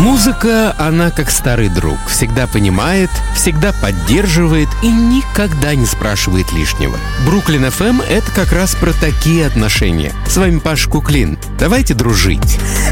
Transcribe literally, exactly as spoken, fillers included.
Музыка, она как старый друг. Всегда понимает, всегда поддерживает и никогда не спрашивает лишнего. Бруклин эф эм — это как раз про такие отношения. С вами Паша Куклин. Давайте дружить.